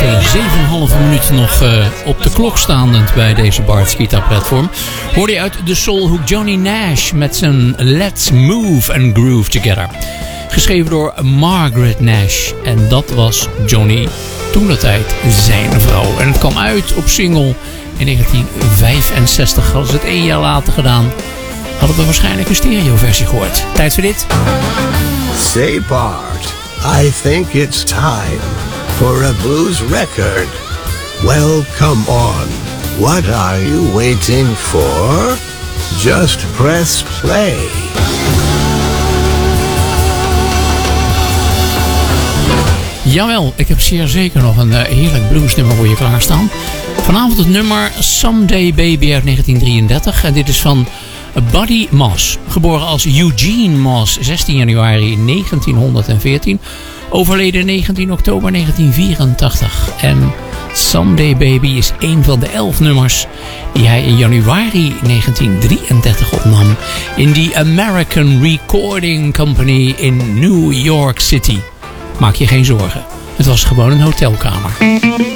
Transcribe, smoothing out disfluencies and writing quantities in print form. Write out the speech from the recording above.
7,5 minuten nog op de klok staand bij deze Bart's Guitar Platform. Hoorde je uit de soulhoek Johnny Nash met zijn Let's Move and Groove Together. Geschreven door Margaret Nash. En dat was Johnny toentertijd zijn vrouw. En het kwam uit op single in 1965. Hadden ze het 1 jaar later gedaan, hadden we waarschijnlijk een stereoversie gehoord. Tijd voor dit. Say Bart, I think it's time for a blues record. Well, come on. What are you waiting for? Just press play. Jawel, ik heb zeer zeker nog een heerlijk bluesnummer voor je klaarstaan. Vanavond het nummer Someday Baby uit 1933. En dit is van Buddy Moss. Geboren als Eugene Moss, 16 januari 1914. Overleden 19 oktober 1984. En Someday Baby is een van de 11 nummers die hij in januari 1933 opnam in de American Recording Company in New York City. Maak je geen zorgen, het was gewoon een hotelkamer.